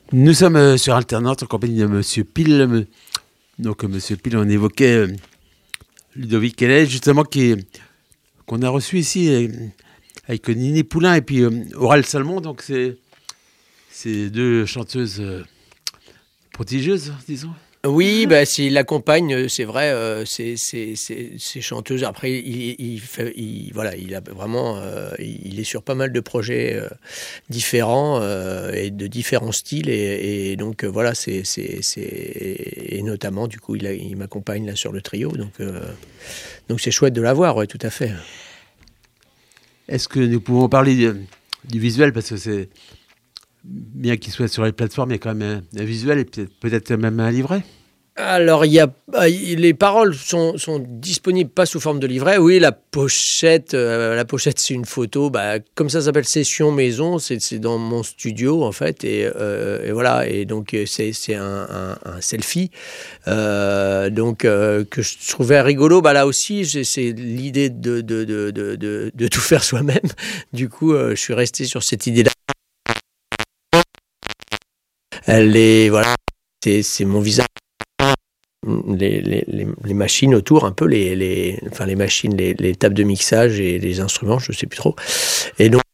Nous sommes sur Alternante en compagnie de Monsieur Pile. Donc Monsieur Pile, on évoquait Ludovic Hellet, justement, qu'on a reçu ici avec Nini Poulain et puis Aurel Salmon. Donc c'est deux chanteuses prodigieuses, disons. Oui, bah, il l'accompagne, c'est vrai, ces chanteuses. Après, il a vraiment, il est sur pas mal de projets différents et de différents styles, et donc voilà, et notamment du coup, il m'accompagne là sur le trio, donc c'est chouette de l'avoir, ouais, tout à fait. Est-ce que nous pouvons parler du visuel, parce que c'est bien qu'il soit sur les plateformes, il y a quand même un visuel et peut-être même un livret. Alors, les paroles sont disponibles pas sous forme de livret. Oui, la pochette, c'est une photo. Comme ça s'appelle Session Maison, c'est dans mon studio en fait, et voilà. Et donc c'est un selfie, que je trouvais rigolo. Là aussi, c'est l'idée de tout faire soi-même. Du coup, je suis resté sur cette idée-là. Voilà, c'est mon visage. Les machines autour, un peu les machines, les tables de mixage et les instruments, je sais plus trop. Et donc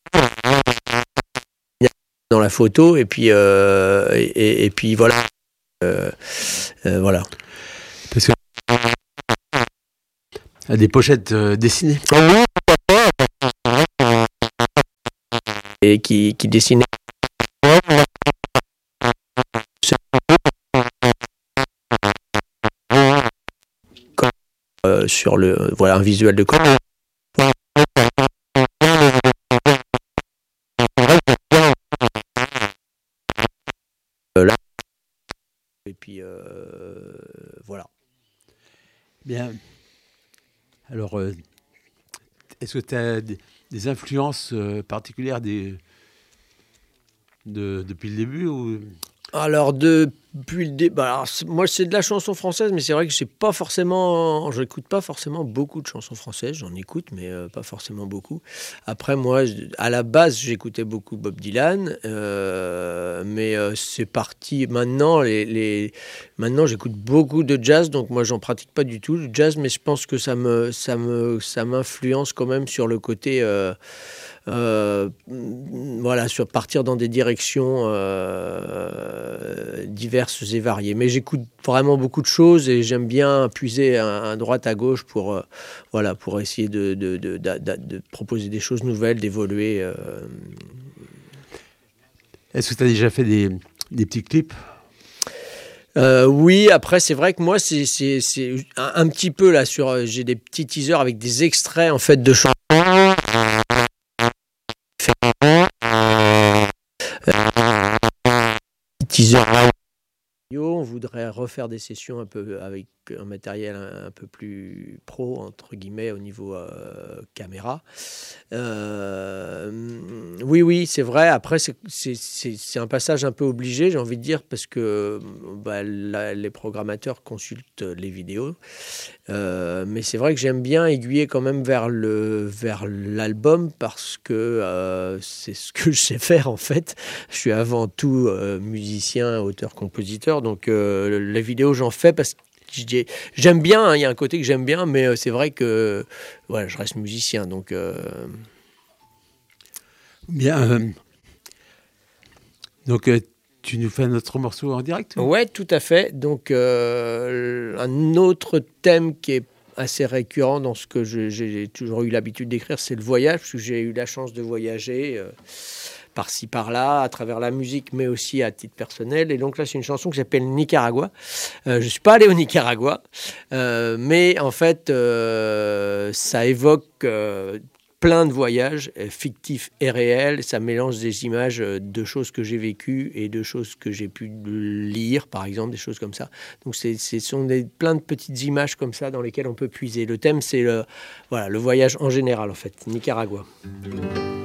dans la photo, et puis voilà, voilà. Parce que des pochettes dessinées. Et qui dessinaient. Sur un visuel de corps. Là. Et puis voilà. Bien. Alors, est-ce que tu as des influences particulières depuis le début ou... Alors, depuis le début, moi c'est de la chanson française, mais c'est vrai que j'écoute pas forcément beaucoup de chansons françaises, j'en écoute, mais pas forcément beaucoup. Après, moi, à la base, j'écoutais beaucoup Bob Dylan, mais c'est parti. Maintenant, maintenant, j'écoute beaucoup de jazz, donc moi, j'en pratique pas du tout le jazz, mais je pense que ça m'influence quand même sur le côté. Voilà, sur partir dans des directions diverses et variées. Mais j'écoute vraiment beaucoup de choses et j'aime bien puiser à droite, à gauche pour essayer de proposer des choses nouvelles, d'évoluer. Est-ce que tu as déjà fait des petits clips ? Oui, après c'est vrai que moi c'est un petit peu là j'ai des petits teasers avec des extraits en fait de chansons. Teaser. On voudrait refaire des sessions un peu avec un matériel un peu plus pro entre guillemets au niveau caméra. Oui, c'est vrai. Après, c'est un passage un peu obligé, j'ai envie de dire, parce que les programmateurs consultent les vidéos. Mais c'est vrai que j'aime bien aiguiller quand même vers l'album parce que c'est ce que je sais faire en fait. Je suis avant tout musicien, auteur, compositeur. Donc les vidéos, j'en fais parce que j'aime bien, hein, y a un côté que j'aime bien, mais c'est vrai que je reste musicien. Donc, Bien. Tu nous fais notre morceau en direct ? Ouais, tout à fait. Donc, un autre thème qui est assez récurrent dans ce que j'ai toujours eu l'habitude d'écrire, c'est le voyage, parce que j'ai eu la chance de voyager par-ci, par-là, à travers la musique, mais aussi à titre personnel. Et donc là, c'est une chanson que j'appelle Nicaragua. Je ne suis pas allé au Nicaragua, mais en fait, ça évoque plein de voyages fictifs et réels. Ça mélange des images de choses que j'ai vécues et de choses que j'ai pu lire, par exemple, des choses comme ça. Donc, ce sont plein de petites images comme ça dans lesquelles on peut puiser. Le thème, c'est le voyage en général, en fait, Nicaragua.